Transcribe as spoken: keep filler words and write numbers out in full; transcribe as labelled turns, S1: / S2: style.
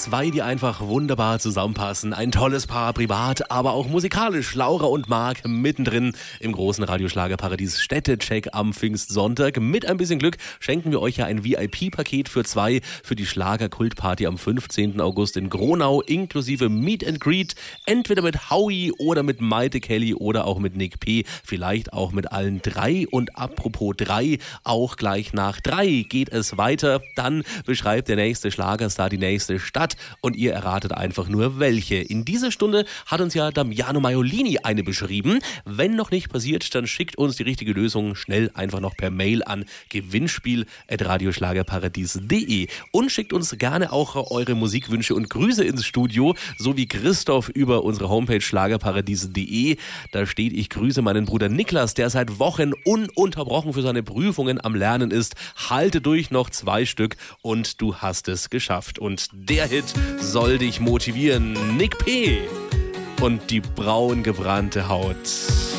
S1: Zwei, die einfach wunderbar zusammenpassen. Ein tolles Paar privat, aber auch musikalisch. Laura und Marc mittendrin im großen Radioschlagerparadies Städtecheck am Pfingstsonntag. Mit ein bisschen Glück schenken wir euch ja ein V I P-Paket für zwei für die Schlagerkultparty am fünfzehnten August in Gronau inklusive Meet and Greet. Entweder mit Howie oder mit Maite Kelly oder auch mit Nick P. Vielleicht auch mit allen drei. Und apropos drei, auch gleich nach drei geht es weiter. Dann beschreibt der nächste Schlagerstar die nächste Stadt und ihr erratet einfach nur welche. In dieser Stunde hat uns ja Damiano Maiolini eine beschrieben. Wenn noch nicht passiert, dann schickt uns die richtige Lösung schnell einfach noch per Mail an gewinnspiel at radioschlagerparadies punkt de und schickt uns gerne auch eure Musikwünsche und Grüße ins Studio, so wie Christoph über unsere Homepage schlagerparadies punkt de. Da steht: Ich grüße meinen Bruder Niklas, der seit Wochen ununterbrochen für seine Prüfungen am Lernen ist. Halte durch, noch zwei Stück und du hast es geschafft. Und der Hit soll dich motivieren. Nick P. und die braun gebrannte Haut.